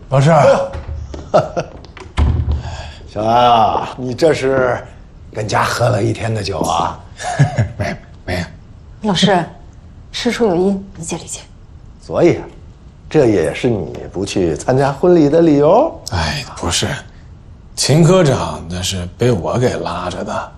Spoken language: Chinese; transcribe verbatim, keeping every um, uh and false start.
老师， 小安啊，你这是跟家喝了一天的酒啊？ 没没。 老师，事出有因，理解理解。 所以，这也是你不去参加婚礼的理由？ 哎，不是，秦科长那是被我给拉着的。